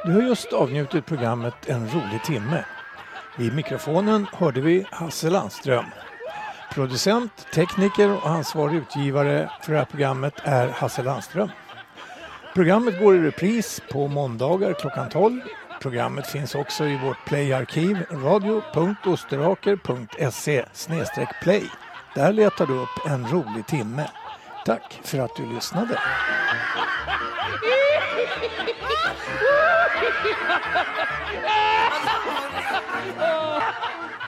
Du har just avnjutit programmet En rolig timme. I mikrofonen hörde vi Hasse Landström. Producent, tekniker och ansvarig utgivare för det här programmet är Hasse Landström. Programmet går i repris på måndagar klockan 12. Programmet finns också i vårt playarkiv radio.osteraker.se/play. Där letar du upp En rolig timme. Tack för att du lyssnade.